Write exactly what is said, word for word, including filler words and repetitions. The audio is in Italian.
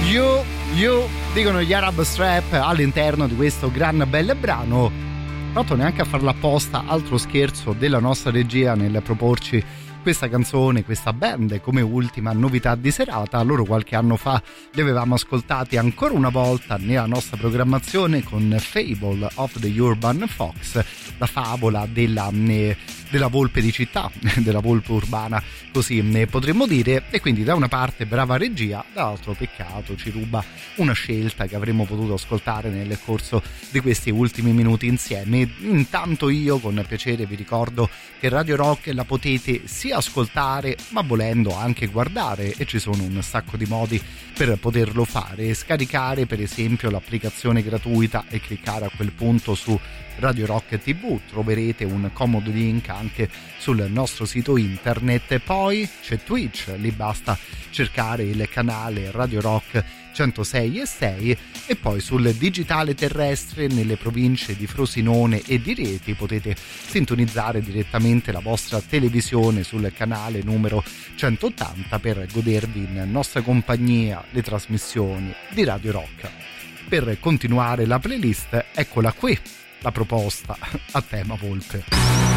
You, you, dicono gli Arab Strap all'interno di questo gran bel brano. Pronto neanche a farla apposta, altro scherzo della nostra regia nel proporci questa canzone, questa band come ultima novità di serata. Loro qualche anno fa li avevamo ascoltati ancora una volta nella nostra programmazione con Fable of the Urban Fox, la favola della, della volpe di città, della volpe urbana, così ne potremmo dire. E quindi da una parte brava regia, dall'altro peccato, ci ruba una scelta che avremmo potuto ascoltare nel corso di questi ultimi minuti insieme. Intanto io con piacere vi ricordo che Radio Rock la potete sia ascoltare ma volendo anche guardare, e ci sono un sacco di modi per poterlo fare. Scaricare per esempio l'applicazione gratuita e cliccare a quel punto su Radio Rock tivù, troverete un comodo link anche sul nostro sito internet. Poi c'è Twitch, lì basta cercare il canale Radio Rock centosei e sei, e poi sul digitale terrestre nelle province di Frosinone e di Rieti potete sintonizzare direttamente la vostra televisione sul canale numero centottanta per godervi in nostra compagnia le trasmissioni di Radio Rock. Per continuare la playlist, eccola qui la proposta a tema volpe.